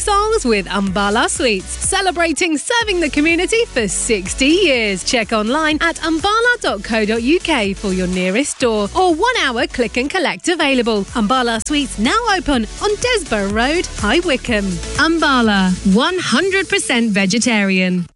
songs with Ambala Sweets, celebrating serving the community for 60 years. Check online at ambala.co.uk for your nearest store or 1 hour click and collect available. Ambala Sweets now open on Desborough Road, High Wycombe. Ambala, 100% vegetarian.